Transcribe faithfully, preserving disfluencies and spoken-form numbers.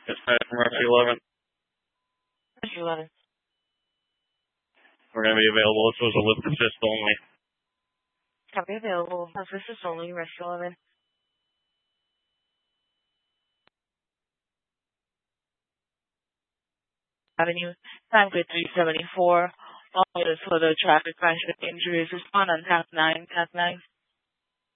Dispatch from Rescue eleven. Rescue eleven. We're going to be available. This was a lift assist only. Copy available. This is only Rescue eleven. Avenue, time code three seventy-four. All is for the traffic crash with injuries. Respond on task nine, task nine.